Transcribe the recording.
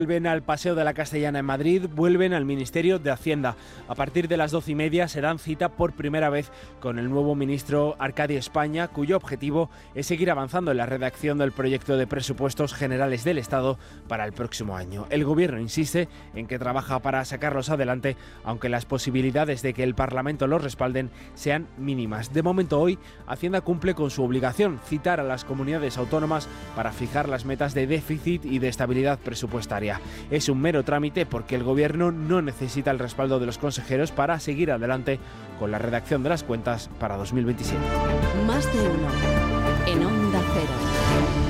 Vuelven al Paseo de la Castellana en Madrid, vuelven al Ministerio de Hacienda. A partir de las 12:30 se dan cita por primera vez con el nuevo ministro Arcadio España, cuyo objetivo es seguir avanzando en la redacción del proyecto de presupuestos generales del Estado para el próximo año. El Gobierno insiste en que trabaja para sacarlos adelante, aunque las posibilidades de que el Parlamento los respalden sean mínimas. De momento hoy, Hacienda cumple con su obligación, citar a las comunidades autónomas para fijar las metas de déficit y de estabilidad presupuestaria. Es un mero trámite porque el Gobierno no necesita el respaldo de los consejeros para seguir adelante con la redacción de las cuentas para 2027. Más de uno en Onda Cero.